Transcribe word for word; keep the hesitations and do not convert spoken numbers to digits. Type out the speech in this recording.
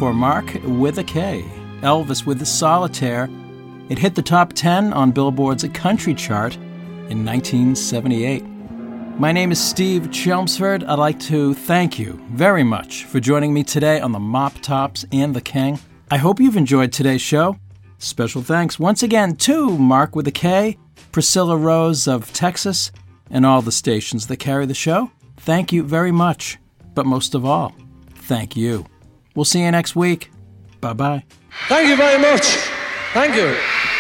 for Mark with a K, Elvis with the Solitaire. It hit the top ten on Billboard's country chart in nineteen seventy-eight. My name is Steve Chelmsford. I'd like to thank you very much for joining me today on the Mop Tops and the King. I hope you've enjoyed today's show. Special thanks once again to Mark with a K, Priscilla Rose of Texas, and all the stations that carry the show. Thank you very much. But most of all, thank you. We'll see you next week. Bye-bye. Thank you very much. Thank you.